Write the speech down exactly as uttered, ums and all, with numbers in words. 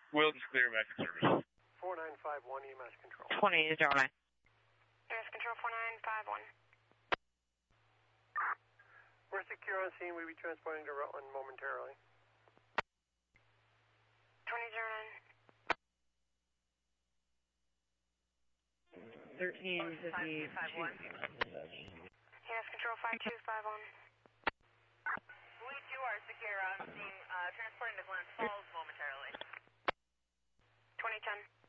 Wilton's clear, back in service. four nine five one E M S control. twenty to zero nine. E M S control four nine five one. We're secure on scene. We'll be transporting to Rutland momentarily. twenty zero nine. thirteen fifty-two. E M S control five two five one. We too are secure on scene, uh, transporting to Glens Falls momentarily. twenty ten.